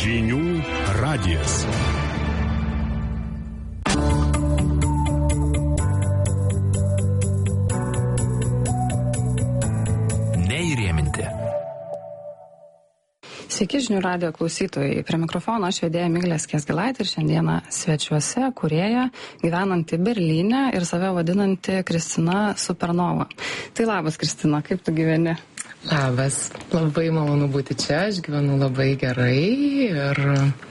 Žinių radijas. Neįrėminti. Sveiki žinių radijo klausytojai. Prie mikrofono aš vedėja Miglė Skiesgilaitė ir šiandieną svečiuose kūrėja, gyvenanti Berlyne ir save vadinanti Kristina Supernova. Tai labas, Kristina, kaip tu gyveni? Labas, labai malonu būti čia, aš gyvenu labai gerai ir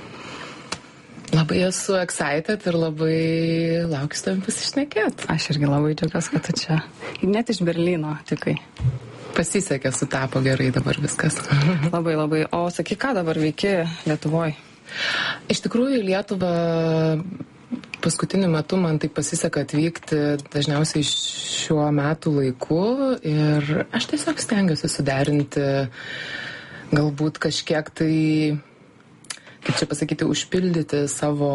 labai esu excited ir labai laukiu su tavim pasišnekėti. Aš irgi labai džiaugiuosi, kad tu čia. Net iš Berlyno tikai. Pasisekė, sutapo gerai dabar viskas. Labai. O sakyk, ką dabar veiki Lietuvoje? Iš tikrųjų, Lietuvą paskutiniu metu man taip pasiseka atvykti dažniausiai šiuo metų laiku ir aš tiesiog stengiuosi suderinti galbūt kažkiek tai, kaip čia pasakyti, užpildyti savo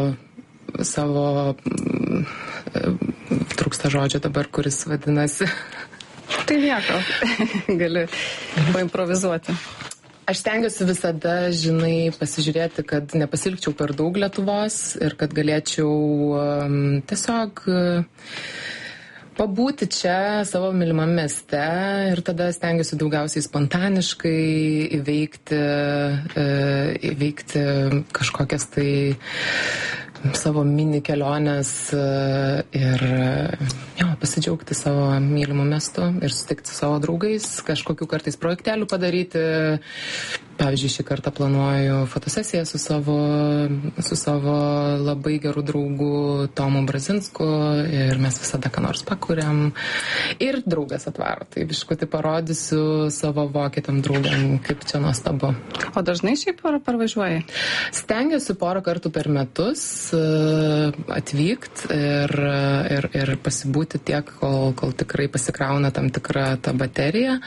trūksta žodžio dabar, kuris vadinasi. Tai nieko, gali paimprovizuoti. Aš stengiuosi visada, pasižiūrėti, kad nepasilgčiau per daug Lietuvos ir kad galėčiau tiesiog pabūti čia savo mylimam mieste ir tada stengiuosi daugiausiai spontaniškai įveikti kažkokias tai savo mini keliones ir pasidžiaugti savo mylimu miestu ir sutikti savo draugais, kažkokiu kartais projektelių padaryti. Pavyzdžiui, šį kartą planuoju fotosesiją su savo labai geru draugu Tomu Brazinsku ir mes visada ką nors pakuriam. Ir draugas atvaro, tai biškutį parodysiu savo vokietėm draugam, kaip čia nuostabu. O dažnai šiaip parvažiuoji? Stengiuosi porą kartų per metus atvykti ir pasibūti tiek, kol tikrai pasikrauna tam tikra ta baterija.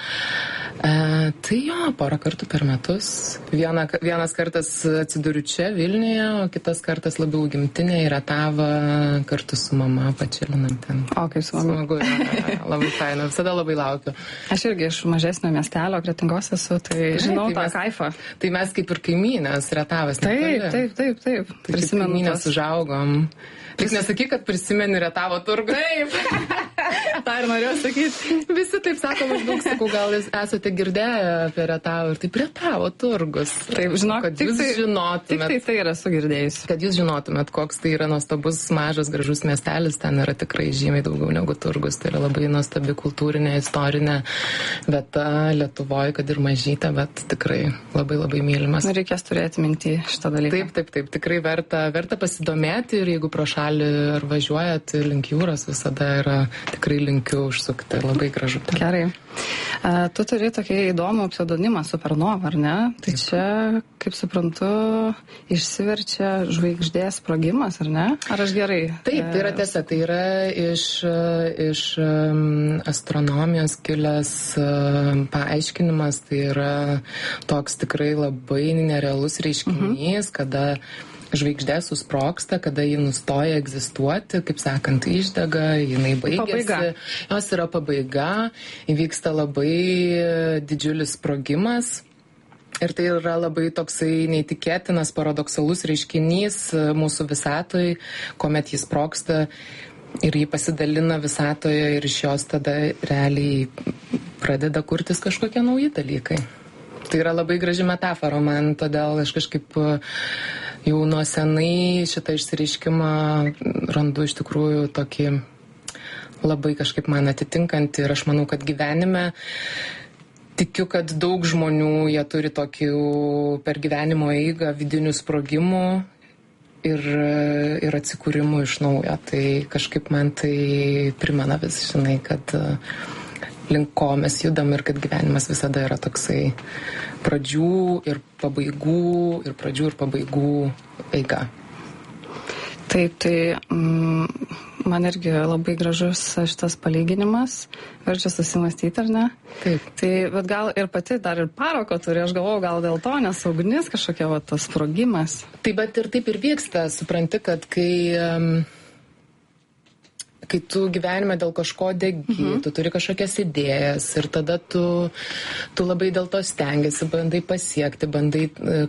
Tai porą kartų per metus. Vienas kartas atsiduriu čia Vilniuje, o kitas kartas labiau gimtinė į Rietavą kartu su mama pačilinam ten. O, kaip smagu. Labai faina, visada labai laukiu. Aš irgi iš mažesnio miestelio, Kretingos esu, tai žinau tą kaifą. Tai mes kaip ir kaimynės, Rietavas. Taip. Prisimenu, kaimynės užaugom. Tik nesakyk, kad prisimeni Rietavo turgų. Taip. Tai ir norėjau sakyti. Visi taip sako, maždaug sakau, gal jūs esate girdėję apie Rietavą ir taip Rietavo turgus. Taip, žinok, kad jūs žinotumėt. Tik tai yra esu girdėjus. Kad jūs žinotumėt, koks tai yra nuostabus, mažas, gražus miestelis, ten yra tikrai žymiai daugiau negu turgus. Tai yra labai nuostabi kultūrinė, istorinė vieta Lietuvoje, kad ir mažytė, bet tikrai labai labai mylimas. Reikės turėti minty šitą dalyką. Taip, tikrai verta pasidomėti ir jeigu pro šalį ar važiuojat link jūros, visada yra tikrai linkiu užsukti, labai gražu. Gerai. Tu turi tokį įdomų pseudonimą Supernova, ar ne? Tai čia, kaip suprantu, išsiverčia žvaigždės sprogimas, ar ne? Ar aš gerai? Taip, tai yra tiesa, tai yra iš astronomijos kilęs paaiškinimas, tai yra toks tikrai labai nerealus reiškinys, kada žvaigždė susprogsta, kada ji nustoja egzistuoti, kaip sakant, išdega, jinai baigėsi. Jos yra pabaiga, įvyksta labai didžiulis sprogimas. Ir tai yra labai toksai neįtikėtinas, paradoksalus reiškinys mūsų visatoj, kuomet jis sprogsta ir jį pasidalina visatoje ir iš jos tada realiai pradeda kurtis kažkokie nauji dalykai. Tai yra labai graži metafora man, todėl aš kažkaip jau nuo senai šitą išsireiškimą randu iš tikrųjų tokį labai kažkaip man atitinkantį ir aš manau, kad gyvenime tikiu, kad daug žmonių jie turi tokių per gyvenimo eigą vidinių sprogimų ir atsikūrimų iš naujo. Tai kažkaip man tai primena vis, kad link ko mes judam ir kad gyvenimas visada yra toksai pradžių ir pabaigų eiga. Taip, tai man irgi labai gražus šitas palyginimas, verčia susimastyti, ar ne? Taip. Tai, bet gal ir pati dar ir parako turi, aš galvoju, gal dėl to, nes ugnis kažkokia tas sprogimas. Taip, bet ir taip ir vyksta, supranti, kad kai tu gyvenime dėl kažko degi, tu turi kažkokias idėjas ir tada tu labai dėl to stengiasi, bandai pasiekti, bandai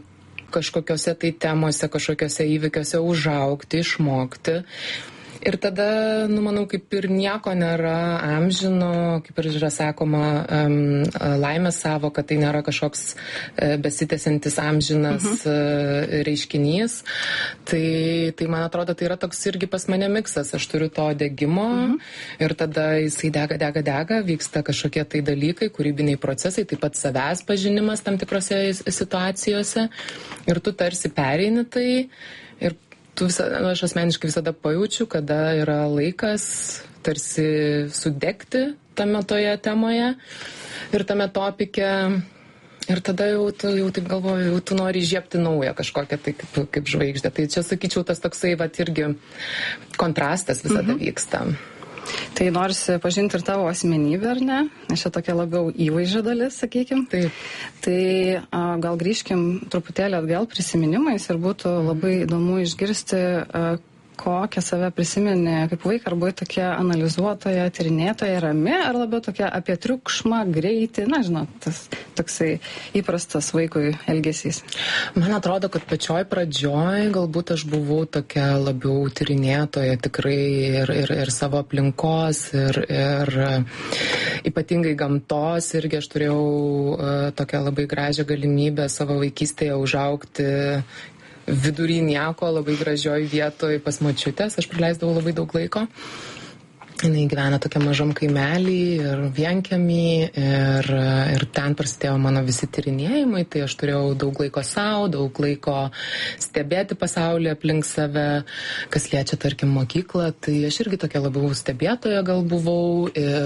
kažkokiose tai temose, kažkokiose įvykiuose užaugti, išmokti. Ir tada, manau, kaip ir nieko nėra amžino, kaip ir yra sakoma, laimės savoka, tai nėra kažkoks besitęsiantis amžinas reiškinys. Tai man atrodo, tai yra toks irgi pas mane miksas. Aš turiu to degimo ir tada jisai dega, vyksta kažkokie tai dalykai, kūrybiniai procesai, taip pat savęs pažinimas tam tikrose situacijose. Ir tu tarsi pereini tai ir aš asmeniškai visada pajaučiu, kada yra laikas tarsi sudegti tame toje temoje ir tame topike. Ir tada jau taip galvoju, jau tu nori įžiebti naują kažkokią tai kaip žvaigždę. Tai čia, sakyčiau, tas toksai irgi kontrastas visada vyksta. Tai norisi pažinti ir tavo asmenybę, ar ne? Nes čia tokia labiau įvaizdžio dalis, sakykim. Taip. Tai gal grįžkim truputėlį atgal prisiminimais ir būtų labai įdomu išgirsti, kokią save prisimeni kaip vaiką, ar buvai tokia analizuotoja, tyrinėtoja, rami, ar labiau tokia apie triukšmą, greitį, na, žinot, tas toksai įprastas vaikui elgesys. Man atrodo, kad pačioj pradžioj galbūt aš buvau tokia labiau tyrinėtoja tikrai ir savo aplinkos, ir ypatingai gamtos, irgi aš turėjau tokią labai gražią galimybę savo vaikystėje užaugti vidury nieko, labai gražioj vietoj pas močiutės. Aš praleisdavau labai daug laiko. Jinai gyvena tokia mažam kaimelį ir vienkiemį ir ten prasidėjo mano visi tyrinėjimai, tai aš turėjau daug laiko savo, daug laiko stebėti pasaulį aplink save, kas liečia, tarkim, mokyklą, tai aš irgi tokia labiau stebėtoja gal buvau,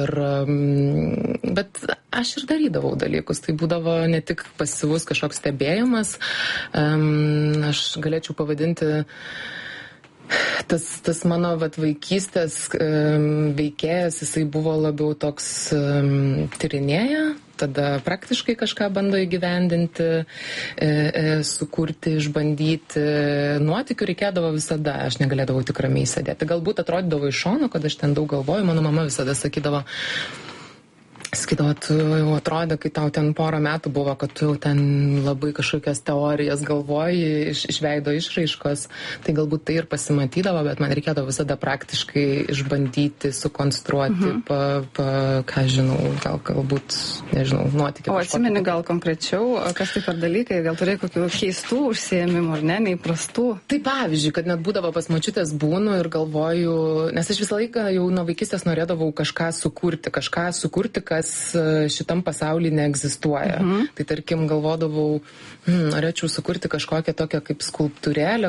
bet aš ir darydavau dalykus, tai būdavo ne tik pasyvus kažkoks stebėjimas, aš galėčiau pavadinti tas mano vaikystės veikėjas, jisai buvo labiau toks tyrinėja, tada praktiškai kažką bando įgyvendinti, sukurti, išbandyti. Nuotykių reikėdavo visada, aš negalėdavau tik ramiai sėdėti. Galbūt atrodydavo iš šono, kad aš ten daug galvoju, mano mama visada sakydavo, tu jau atrodė, kai tau ten porą metų buvo, kad tu jau ten labai kažkokias teorijas galvoji iš veido išraiškos, tai galbūt tai ir pasimatydavo, bet man reikėdavo visada praktiškai išbandyti, sukonstruoti, ką žinau, galbūt, nežinau, nuotykį. O atsimeni gal konkrečiau, kas tai per dalykai, gal turėjai kokių keistų užsiėmimų, ar ne, neįprastų? Tai pavyzdžiui, kad net būdavo pas močiutės būnu ir galvoju, nes aš visą laiką jau nuo vaikystės norėdavau kažką sukurti, kas šitam pasaulyje neegzistuoja. Tai tarkim galvodavau, norėčiau sukurti kažkokią tokią kaip skulptūrėlę,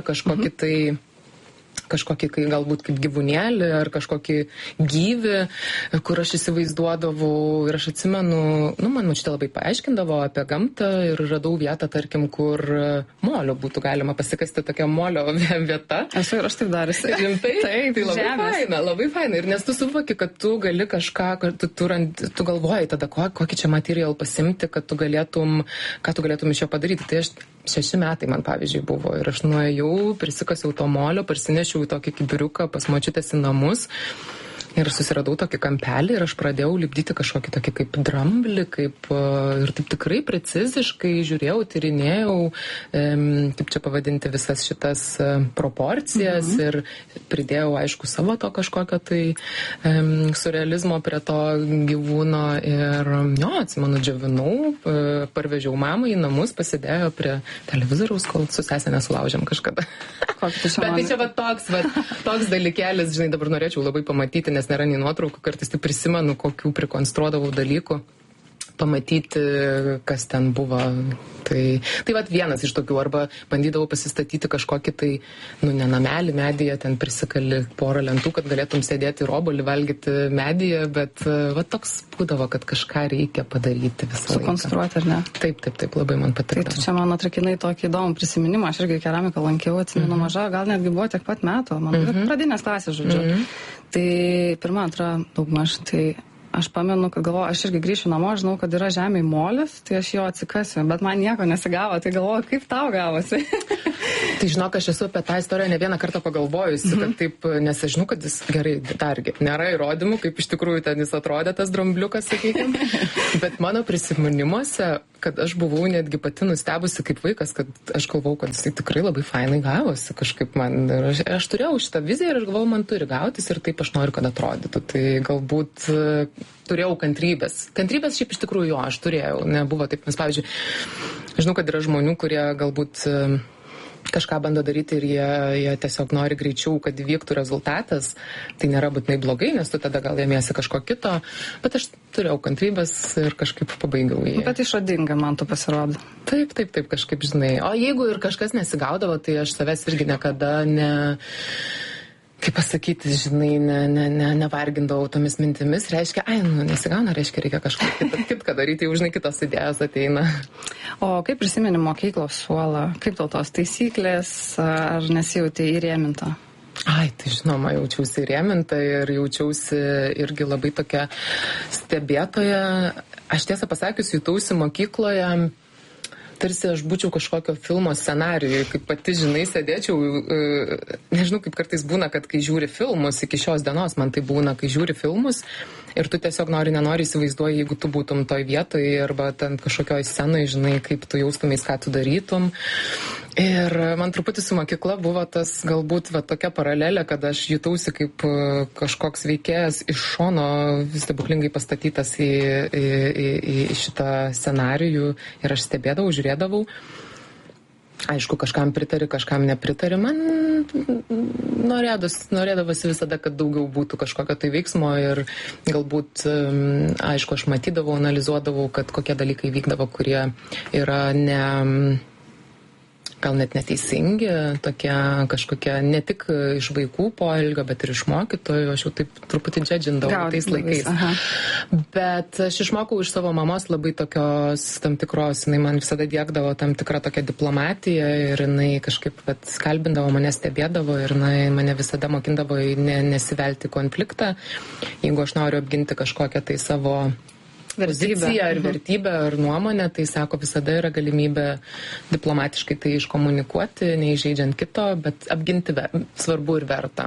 kažkokį galbūt kaip gyvūnėlį ar kažkokį gyvį, kur aš įsivaizduodavau ir aš atsimenu, man močiutė labai paaiškindavo apie gamtą ir radau vietą, tarkim, kur molio būtų galima pasikasti, tokia molio vieta. Esu ir aš taip dariusi. Rimtai? Taip, tai labai faina. Ir nes tu suvoki, kad tu gali kažką, tu galvoji tada, kokį čia materialą pasimti, ką tu galėtum iš jo padaryti. Tai aš 6 metai man, pavyzdžiui, buvo ir aš nuėjau, prisikasiau to molio, parsinešiau į tokį kibiriuką pas močiutės į namus ir susiradau tokį kampelį ir aš pradėjau lipdyti kažkokį tokį kaip dramblį, ir taip tikrai preciziškai žiūrėjau, tyrinėjau, kaip čia pavadinti visas šitas proporcijas ir pridėjau, aišku, savo to kažkokio tai surrealizmo prie to gyvūno ir, atsimenu, džiavinau, parvežiau mamą į namus, pasidėjo prie televizoriaus, kol su sesė nesulaužėm kažkada. Bet tai čia toks dalykėlis, žinai, dabar norėčiau labai pamatyti, nes nėra nei nuotraukų, kartais tai prisimenu, kokių prikonstruodavau dalykų, pamatyti, kas ten buvo. Tai vienas iš tokių, arba bandydavau pasistatyti kažkokį tai, ne namelį medyje, ten prisikali porą lentų, kad galėtum sėdėti ir obuolį valgyti medyje, bet toks būdavo, kad kažką reikia padaryti visą laiką. Sukonstruoti, ar ne? Taip, labai man patikdavo. Tai tu čia man atrakinai tokį įdomų prisiminimą, aš irgi keramiką lankiau, atsimenu maža, gal netgi buvo tiek pat metų, man pradinės klasės, žodžiu. Tai pirma, antra, daugmaž, tai aš pamenu, kad galvoju, aš irgi grįšiu namo, žinau, kad yra žemėje molis, tai aš jo atsikasiu, bet man nieko nesigavo, tai galvoju, kaip tau gavosi. Tai žinok, aš esu apie tą istoriją ne vieną kartą pagalvojusi, kad taip, nes aš žinau, kad jis gerai, dargi, nėra įrodymų, kaip iš tikrųjų ten jis atrodė, tas drambliukas, sakykime. Bet mano prisiminimuose, kad aš buvau netgi pati nustebusi kaip vaikas, kad aš galvau, kad jis tikrai labai fainai gavosi kažkaip man. Aš turėjau šitą viziją ir aš galvau, man turi gautis ir taip aš noriu, kad atrodytų. Tai galbūt turėjau kantrybės. Kantrybės šiaip iš tikrųjų aš turėjau, nebuvo taip, nes pavyzdžiui, žinau, kad yra žmonių, kurie galbūt kažką bando daryti ir jie tiesiog nori greičiau, kad įvyktų rezultatas. Tai nėra būtinai blogai, nes tu tada gal ėmėsi kažko kito, bet aš turėjau kantrybės ir kažkaip pabaigiau jį. Bet išradinga man tu pasirodo. Taip, kažkaip žinai. O jeigu ir kažkas nesigaudavo, tai aš savęs irgi niekada kaip pasakyti, žinai, nevargindavau tomis mintimis, reiškia, nesigauna, reiškia, reikia kažką kitką daryti, jau žinai, kitos idėjos ateina. O kaip prisimeni mokyklos suolą? Kaip tau tos taisyklės, ar nesijauti įrėminta? Tai žinoma, jaučiausi įrėminta ir jaučiausi irgi labai tokia stebėtoja. Aš tiesą pasakius, jutausi mokykloje, tarsi aš būčiau kažkokio filmo scenarijui, kaip pati, žinai, sėdėčiau, nežinau, kaip kartais būna, kad kai žiūri filmus, iki šios dienos man tai būna, kai žiūri filmus ir tu tiesiog nenori įsivaizduoji, jeigu tu būtum toj vietoje arba ten kažkokioj scenoje, žinai, kaip tu jaustumės, ką tu darytum. Ir man truputį su mokykla buvo tas galbūt tokia paralelė, kad aš jutausi kaip kažkoks veikėjas iš šono stebuklingai pastatytas į šitą scenarijų ir aš stebėdavau, žiūrėdavau. Aišku, kažkam pritari, kažkam nepritari. Man norėdavosi visada, kad daugiau būtų kažkokio tai veiksmo ir galbūt, aišku, aš matydavau, analizuodavau, kad kokie dalykai vykdavo, kurie yra gal net neteisingi, tokie kažkokie ne tik iš vaikų poelgio, bet ir iš mokytojų. Aš jau taip truputį džedžindavau tais laikais. Aha. Bet aš išmokau iš savo mamos labai tokios tam tikros, jinai man visada diegdavo tam tikrą tokią diplomatiją ir jinai kažkaip kalbindavo, mane stebėdavo ir jinai mane visada mokindavo nesivelti konfliktą. Jeigu aš noriu apginti kažkokią tai savo poziciją ar vertybę ar nuomonę, tai sako, visada yra galimybė diplomatiškai tai iškomunikuoti, neįžeidžiant kito, bet apginti svarbu ir verta.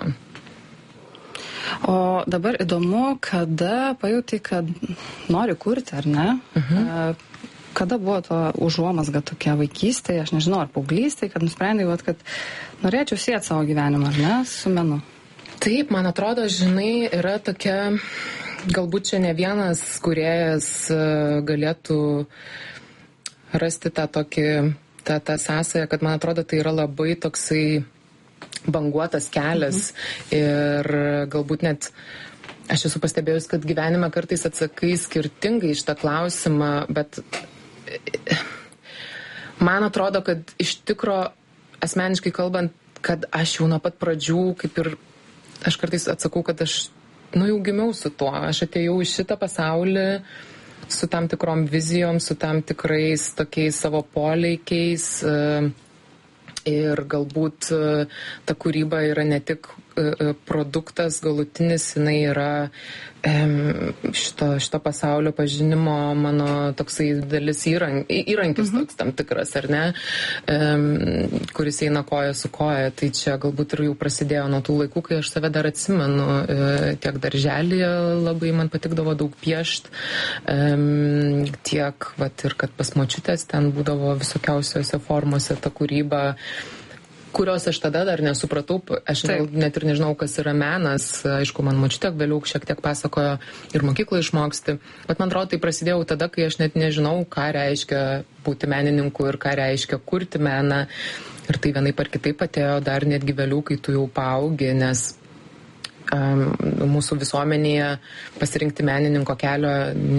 O dabar įdomu, kada pajutai, kad nori kurti, ar ne? Kada buvo to užuomazga tokia vaikystėje, aš nežinau, ar paauglystėje, kad nusprendai, kad norėčiau sieti savo gyvenimą, ar ne, su menu? Taip, man atrodo, žinai, yra tokia... Galbūt čia ne vienas kūrėjas galėtų rasti tą sąsają, kad man atrodo, tai yra labai toksai banguotas kelias ir galbūt net aš esu pastebėjus, kad gyvenime kartais atsakai skirtingai šitą klausimą, bet man atrodo, kad iš tikro asmeniškai kalbant, kad aš jau nuo pat pradžių, kaip ir aš kartais atsakau, kad aš jau gimiau su tuo. Aš atėjau į šitą pasaulį su tam tikrom vizijom, su tam tikrais tokiais savo poleikiais ir galbūt ta kūryba yra ne tik produktas galutinis, jinai yra šito pasaulio pažinimo mano toksai dalis įrankis toks tam tikras, ar ne, kuris eina koja su koja. Tai čia galbūt ir jau prasidėjo nuo tų laikų, kai aš save dar atsimenu, tiek darželyje labai man patikdavo daug piešt, tiek ir kad pas močiutės ten būdavo visokiausiose formose ta kūryba, kurios aš tada dar nesupratau, aš net ir nežinau, kas yra menas, aišku, man močiutė vėliau šiek tiek pasakojo ir mokyklą išmoksti, bet man atrodo, tai prasidėjo tada, kai aš net nežinau, ką reiškia būti menininku ir ką reiškia kurti meną, ir tai vienaip ar kitaip atėjo dar netgi vėliau, kai tu jau paaugi, nes mūsų visuomenėje pasirinkti menininko kelio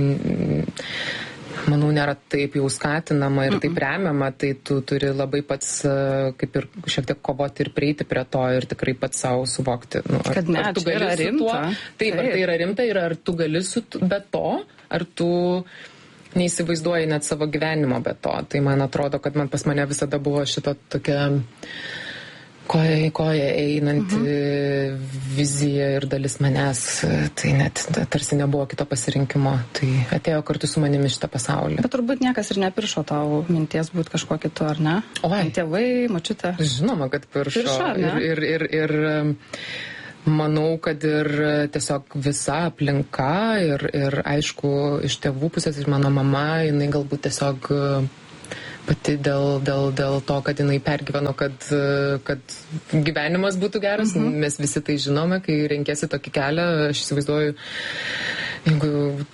manau, nėra taip jau skatinama ir taip remiama, tai tu turi labai pats kaip ir šiek tiek kovoti ir prieiti prie to ir tikrai pats savo suvokti. Kad ne, čia yra rimta. Taip, ar tai yra rimta ir ar tu gali be to, ar tu neįsivaizduoji net savo gyvenimo be to. Tai man atrodo, kad pas mane visada buvo šita tokia koja į koją einanti vizija ir dalis manęs, tai net tarsi nebuvo kito pasirinkimo, tai atėjo kartu su manimi šitą pasaulį. Bet turbūt niekas ir nepiršo tau minties būti kažkuo kitu, ar ne? Oi. Tėvai, močiutė. Žinoma, kad piršo. Ir manau, kad ir tiesiog visa aplinka ir aišku, iš tėvų pusės, iš mano mama, jinai galbūt tiesiog pati dėl to, kad jinai pergyveno, kad gyvenimas būtų geras. Mes visi tai žinome, kai renkėsi tokį kelią, aš įsivaizduoju, jeigu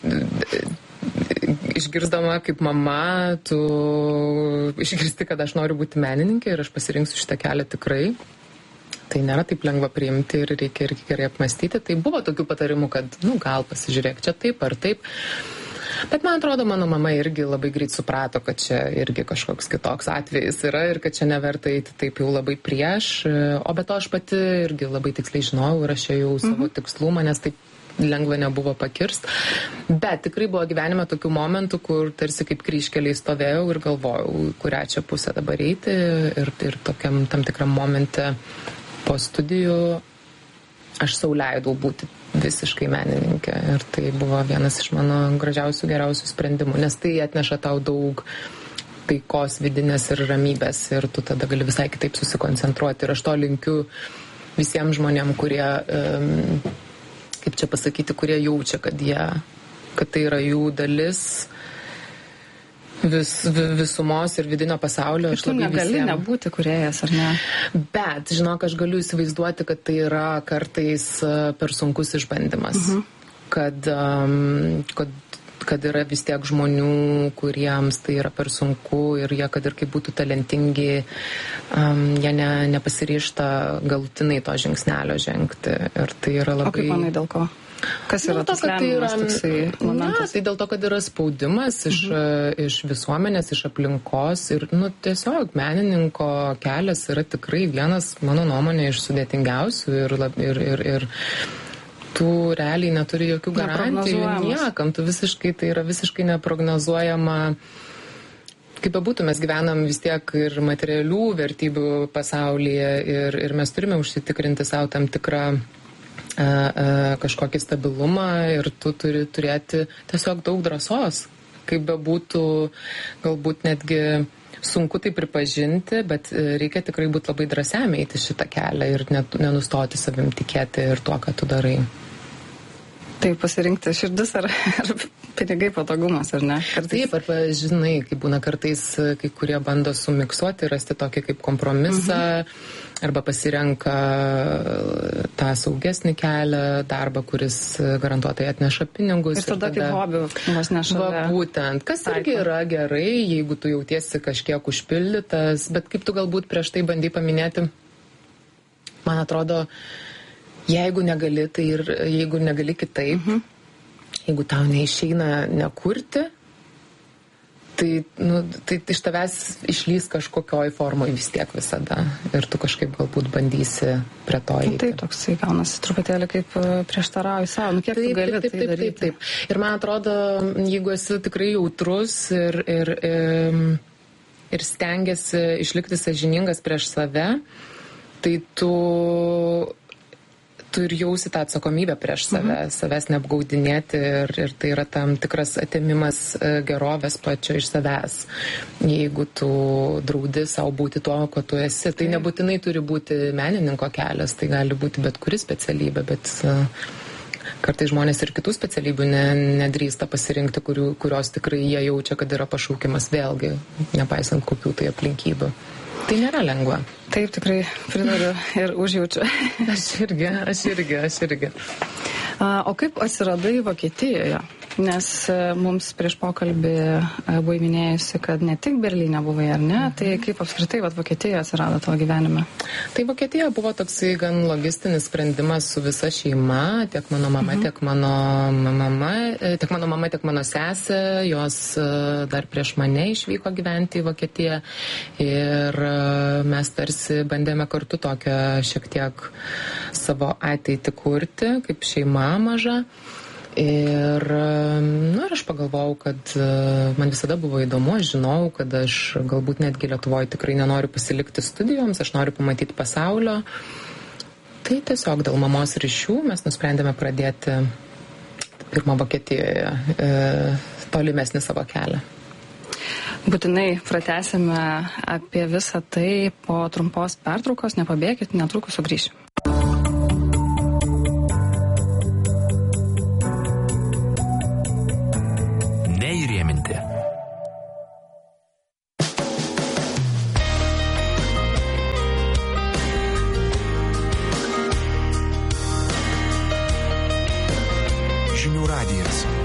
išgirsdama kaip mama, tu išgirsti, kad aš noriu būti menininkė ir aš pasirinksiu šitą kelią tikrai. Tai nėra taip lengva priimti ir reikia ir gerai apmastyti. Tai buvo tokių patarimų, kad, gal pasižiūrėk čia taip ar taip. Bet man atrodo, mano mama irgi labai greit suprato, kad čia irgi kažkoks kitoks atvejis yra ir kad čia neverta eiti taip jau labai prieš. O be to aš pati irgi labai tiksliai žinojau ir aš ėjau savo tikslų, manęs taip lengva nebuvo pakirst. Bet tikrai buvo gyvenime tokių momentų, kur tarsi kaip kryžkeliai stovėjau ir galvojau, kurią čia pusę dabar eiti. Ir tokiam tam tikram momente po studijų aš sau leidau būti visiškai menininkė ir tai buvo vienas iš mano gražiausių, geriausių sprendimų, nes tai atneša tau daug taikos vidinės ir ramybės ir tu tada gali visai kitaip susikoncentruoti ir aš to linkiu visiems žmonėm, kurie, kaip čia pasakyti, kurie jaučia, kad tai yra jų dalis visumos ir vidinio pasaulio. Ir tu negali nebūti kūrėjas, ar ne? Bet, žinok, aš galiu įsivaizduoti, kad tai yra kartais per sunkus išbandymas. Kad yra vis tiek žmonių, kuriems tai yra per sunku ir jie, kad ir kaip būtų talentingi, jie nepasiryžta galutinai to žingsnelio žengti. Ir tai yra labai... O kaip manai, dėl ko? Kas yra tas lemiamas toksai momentas? Tai dėl to, kad yra spaudimas iš visuomenės, iš aplinkos ir tiesiog menininko kelias yra tikrai vienas, mano nuomonė, iš sudėtingiausių ir tu realiai neturi jokių garantijų niekam, tai yra visiškai neprognozuojama. Kaip bebūtų, mes gyvenam vis tiek ir materialių vertybių pasaulyje ir mes turime užsitikrinti savo tam tikrą kažkokį stabilumą ir tu turi turėti tiesiog daug drąsos. Kaip bebūtų, galbūt netgi sunku tai pripažinti, bet reikia tikrai būti labai drąsiam eiti šitą kelią ir nenustoti savim tikėti ir tuo, ką tu darai. Tai pasirinkti širdis ar pinigai, patogumas, ar ne? Kartais... Taip, arba žinai, kaip būna kartais, kai kurie bando sumiksuoti, rasti tokį kaip kompromisą, arba pasirenka tą saugesnį kelią, darbą, kuris garantuotai atneša pinigus. Ir tada kaip hobių vos nešalia. Būtent, kas irgi yra gerai, jeigu tu jautiesi kažkiek užpildytas, bet kaip tu galbūt prieš tai bandai paminėti, man atrodo, jeigu negali, tai ir jeigu negali kitaip, jeigu tau neišeina nekurti, tai iš tavęs išlys kažkokioj formoj vis tiek visada. Ir tu kažkaip galbūt bandysi prie to eiti. Taip, toksai gaunasi truputėlį kaip prieštarauji savo. Kiek tu gali tai daryti? Taip. Ir man atrodo, jeigu esi tikrai jautrus ir stengiasi išlikti sąžiningas prieš save, tai tu ir jausi tą atsakomybę prieš save, savęs neapgaudinėti ir tai yra tam tikras atėmimas gerovės pačio iš savęs. Jeigu tu draudi savo būti tuo, ko tu esi, tai nebūtinai turi būti menininko kelias, tai gali būti bet kuri specialybė, bet kartais žmonės ir kitų specialybių nedrįsta pasirinkti, kurios tikrai jie jaučia, kad yra pašaukimas vėlgi, nepaisant kokių tai aplinkybių. Tai nėra lengva. Taip, tikrai pritariu ir užjaučiu. Aš irgi. O kaip atsiradai Vokietijoje? Nes mums prieš pokalbį buvai minėjusi, kad ne tik Berlyne buvai, ar ne? Tai kaip apskritai Vokietijoje atsirado tavo gyvenime? Tai Vokietija buvo toksai gan logistinis sprendimas su visa šeima, tiek mano mama, tiek mano sesė, jos dar prieš mane išvyko gyventi į Vokietiją ir mes tarsi bandėme kartu tokią šiek tiek savo ateitį kurti, kaip šeima maža. Ir aš pagalvojau, kad man visada buvo įdomu, aš žinau, kad aš galbūt netgi Lietuvoje tikrai nenoriu pasilikti studijoms, aš noriu pamatyti pasaulio. Tai tiesiog dėl mamos ryšių mes nusprendėme pradėti pirmą Vokietijoje tolimesnį savo kelią. Būtinai pratęsime apie visą tai po trumpos pertraukos, nepabėkit, netrukus sugrįšim. Neįrėminti. Žinių radijas.